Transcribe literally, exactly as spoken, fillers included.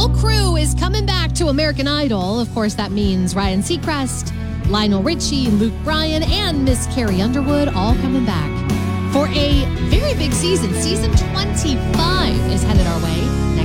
whole crew is coming back to American Idol. Of course, that means Ryan Seacrest, Lionel Richie, Luke Bryan, and Miss Carrie Underwood all coming back for a very big season. Season twenty-five is headed our way next